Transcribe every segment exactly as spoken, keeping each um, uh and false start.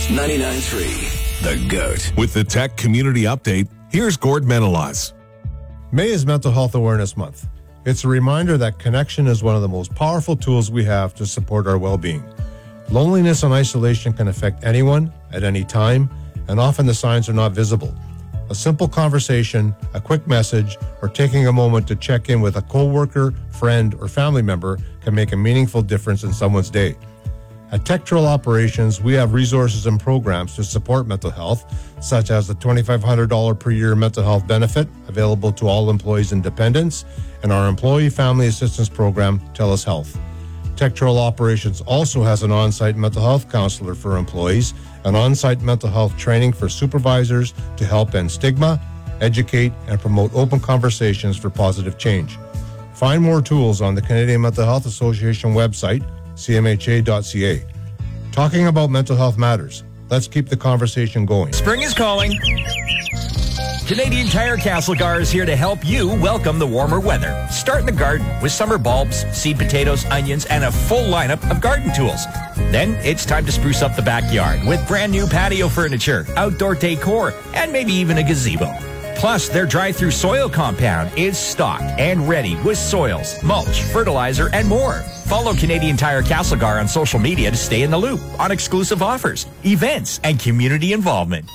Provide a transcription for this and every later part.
ninety-nine point three, The GOAT. With the Tech Community Update, here's Gord Menelaas. May is Mental Health Awareness Month. It's a reminder that connection is one of the most powerful tools we have to support our well-being. Loneliness and isolation can affect anyone at any time, and often the signs are not visible. A simple conversation, a quick message, or taking a moment to check in with a coworker, friend, or family member can make a meaningful difference in someone's day. At Tech-Trail Operations, we have resources and programs to support mental health, such as the twenty-five hundred dollars per year mental health benefit available to all employees and dependents, and our employee family assistance program, TELUS Health. Tech-Trail Operations also has an on-site mental health counselor for employees, and on-site mental health training for supervisors to help end stigma, educate, and promote open conversations for positive change. Find more tools on the Canadian Mental Health Association website, c m h a dot c a. Talking about mental health matters. Let's keep the conversation going. Spring is calling. Canadian Tire Castlegar is here to help you welcome the warmer weather. Start in the garden with summer bulbs, seed potatoes, onions, and a full lineup of garden tools. Then it's time to spruce up the backyard with brand new patio furniture, outdoor decor, and maybe even a gazebo. Plus, their drive-through soil compound is stocked and ready with soils, mulch, fertilizer, and more. Follow Canadian Tire Castlegar on social media to stay in the loop on exclusive offers, events, and community involvement.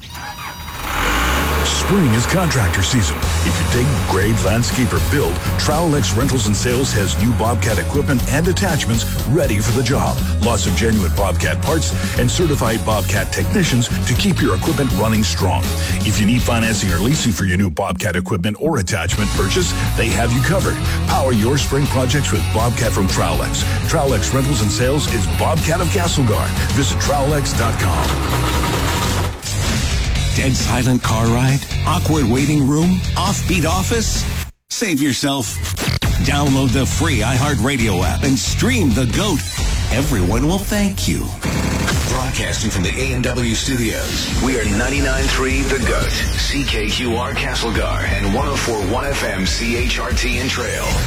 Spring is contractor season. If you dig, grade, landscape, or build, Trowlex Rentals and Sales has new Bobcat equipment and attachments ready for the job. Lots of genuine Bobcat parts and certified Bobcat technicians to keep your equipment running strong. If you need financing or leasing for your new Bobcat equipment or attachment purchase, they have you covered. Power your spring projects with Bobcat from Trowlex. Trowlex Rentals and Sales is Bobcat of Castlegar. Visit Trowlex dot com. Dead silent car ride? Awkward waiting room? Offbeat office? Save yourself. Download the free iHeartRadio app and stream The GOAT. Everyone will thank you. Broadcasting from the A and W studios, we are ninety-nine point three The GOAT, C K Q R Castlegar, and one oh four point one F M C H R T in Trail.